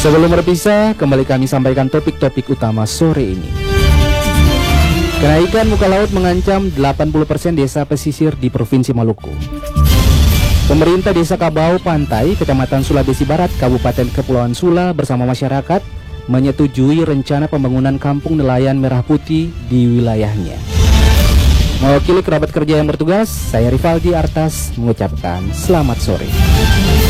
Sebelum berpisah, kembali kami sampaikan topik-topik utama sore ini. Kenaikan muka laut mengancam 80% desa pesisir di Provinsi Maluku. Pemerintah Desa Kabau Pantai, Kecamatan Sulawesi Barat, Kabupaten Kepulauan Sula bersama masyarakat menyetujui rencana pembangunan kampung nelayan merah putih di wilayahnya. Mewakili kerabat kerja yang bertugas, saya Rivaldi Artas mengucapkan selamat sore.